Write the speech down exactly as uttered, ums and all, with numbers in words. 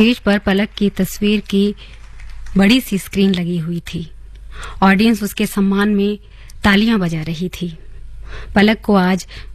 Stage पर पलक की तस्वीर की बड़ी सी स्क्रीन लगी हुई थी। ऑडियंस उसके सम्मान में तालियां बजा रही थी। पलक को आज